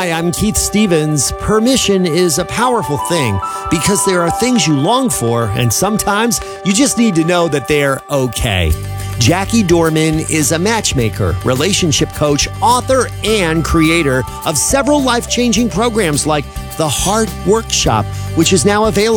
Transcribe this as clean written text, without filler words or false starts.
Hi, I'm Keith Stevens. Permission is a powerful thing because there are things you long for, and sometimes you just need to know that they're okay. Jackie Dorman is a matchmaker, relationship coach, author, and creator of several life-changing programs like the Heart Workshop, which is now available